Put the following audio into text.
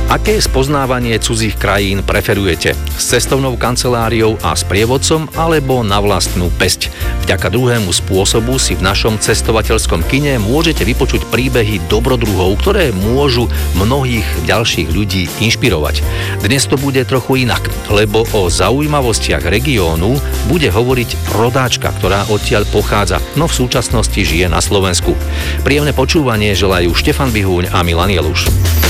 Aké spoznávanie cudzích krajín preferujete? S cestovnou kanceláriou a sprievodcom alebo na vlastnú päsť? Vďaka druhému spôsobu si v našom cestovateľskom kine môžete vypočuť príbehy dobrodruhov, ktoré môžu mnohých ďalších ľudí inšpirovať. Dnes to bude trochu inak, lebo o zaujímavostiach regiónu bude hovoriť rodáčka, ktorá odtiaľ pochádza, no v súčasnosti žije na Slovensku. Príjemné počúvanie želajú Štefan Bihúň a Milan Jeluš.